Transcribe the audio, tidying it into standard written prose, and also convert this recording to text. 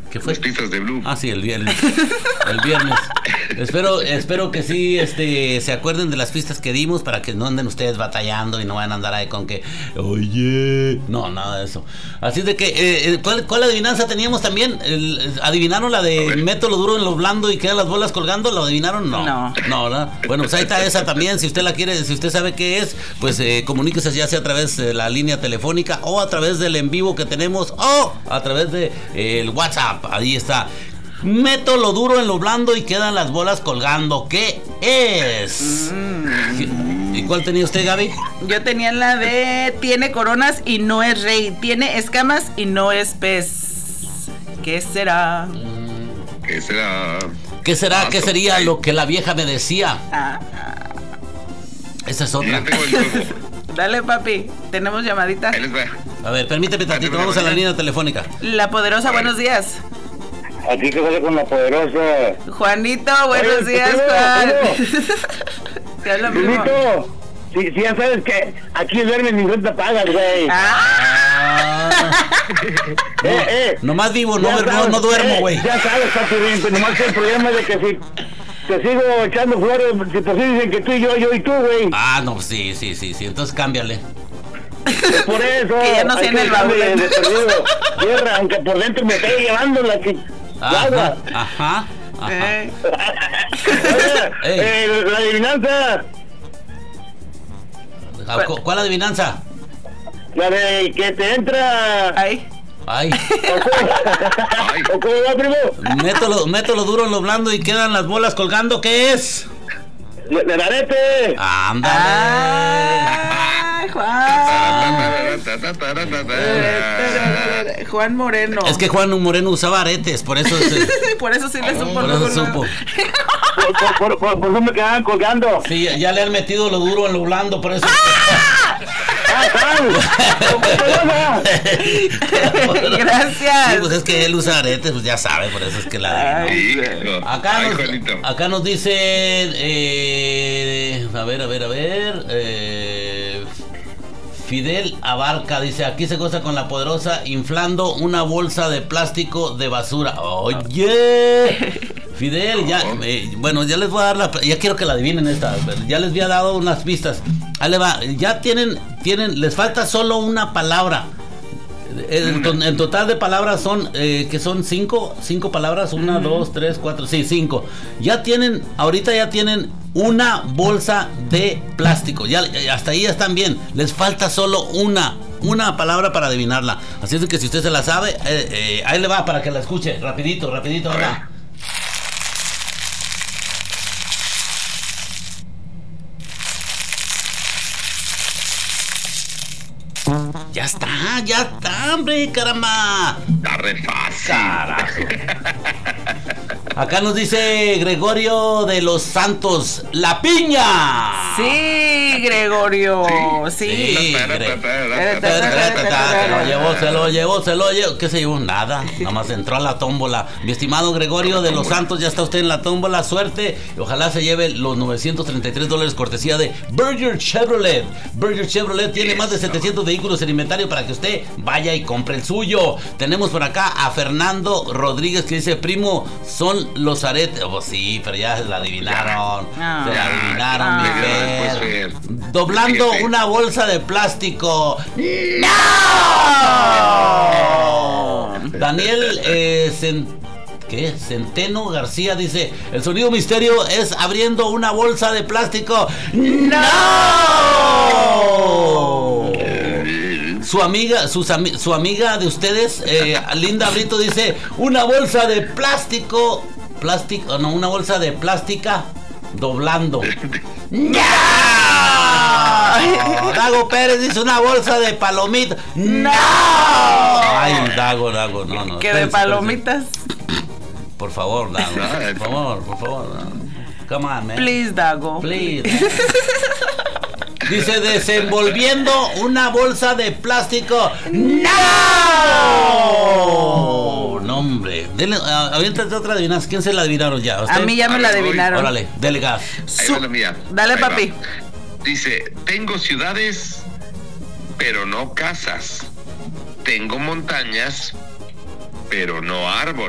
¿Qué fue? Las pistas de Blue. Ah, sí, el viernes. El viernes. Espero que sí se acuerden de las pistas que dimos para que no anden ustedes batallando y no vayan a andar ahí con que, oye, no, nada de eso. Así de que, ¿cuál adivinanza teníamos también? ¿Adivinaron la de meto lo duro en lo blando y quedan las bolas colgando? ¿Lo adivinaron? No, ¿verdad? Bueno, pues ahí está esa también. Si usted la quiere, si usted sabe qué es, pues comuníquese ya sea a través de la línea telefónica o a través del en vivo que tenemos o a través de el WhatsApp. Ahí está. Meto lo duro en lo blando y quedan las bolas colgando. ¿Qué es? ¿Y cuál tenía usted, Gaby? Yo tenía la de tiene coronas y no es rey, tiene escamas y no es pez. ¿Qué será? ¿Qué será? ¿Qué será? ¿Qué sería lo que la vieja me decía? Esa es otra. Dale, papi, tenemos llamadita. Ahí les va. A ver, permíteme tantito, vamos a la línea telefónica. La Poderosa, buenos días. Aquí que sale con la Poderosa. Juanito, buenos días, Juan. ¿Qué habla, primo? Junito, si ya sabes que aquí duermes ni cuenta pagas, güey. Nomás vivo, no duermo, güey. Ya sabes, papi, pero nomás que el problema es de que si te sigo echando flores, si te dicen que tú y yo y tú, güey. No, sí, entonces cámbiale. Por eso. Que ya no tiene el baúl. De perdido. Tierra, aunque por dentro me esté llevando la que... Ajá. La adivinanza. ¿Cuál adivinanza? La de que te entra... Ay. ¿O cómo va, primo? Mételo duro en lo blando y quedan las bolas colgando. ¿Qué es? ¡El arete! ¡Ándale! Juan Moreno. Es que Juan Moreno usaba aretes, por eso por eso sí le supo. Por eso supo. Por eso me quedaban colgando. Sí, ya le han metido lo duro en lo blando, por eso. Gracias. Sí, pues es que él usa aretes, pues ya sabe, por eso es que la adivinó. Acá nos dicen, a ver, Fidel Abarca dice, aquí se goza con la Poderosa inflando una bolsa de plástico de basura. Oye, Fidel, ya, bueno, ya les voy a dar ya quiero que la adivinen esta, ya les había dado unas pistas. Ahí le va, ya tienen, les falta solo una palabra. En total de palabras son, que son cinco palabras, 1, 2, 3, 4, sí, 5. Ahorita ya tienen una bolsa de plástico, ya hasta ahí ya están bien, les falta solo una palabra para adivinarla, así es que si usted se la sabe, ahí le va para que la escuche, rapidito, ¿verdad? Ya está, hombre, caramba. Está re fácil. Carajo. Acá nos dice Gregorio de los Santos, la piña. Sí, Gregorio. Sí. Se lo llevó. ¿Qué se llevó? Nada. Nomás entró a la tómbola. Mi estimado Gregorio de los Santos, ya está usted en la tómbola. Suerte. Ojalá se lleve los $933 cortesía de Berger Chevrolet. Berger Chevrolet tiene más de 700 vehículos en inventario para que usted vaya y compre el suyo. Tenemos por acá a Fernando Rodríguez que dice, primo, son los aretes. Oh, sí, pero ya se la adivinaron. Se la adivinaron, mi Fer. Doblando una bolsa de plástico. ¡No! Daniel Centeno García dice, el sonido misterio es abriendo una bolsa de plástico. ¡No! Su amiga de ustedes, Linda Brito, dice, una bolsa de plástico, una bolsa de plástica doblando. ¡No! Dago Pérez dice, una bolsa de palomitas. ¡No! Ay, Dago, no. ¿Qué de palomitas? Por favor, Dago, por favor. Come on, man. Please, Dago. Please. Dice, desenvolviendo una bolsa de plástico. ¡No! No, hombre. Aviéntate otra adivinanza. ¿Quién se la adivinaron ya? ¿Usted? A mí ya me la adivinaron. Órale, dele gas. Ahí va la mía. Dale, Ahí papi. va. Dice, tengo ciudades, pero no casas. Tengo montañas, pero no árboles.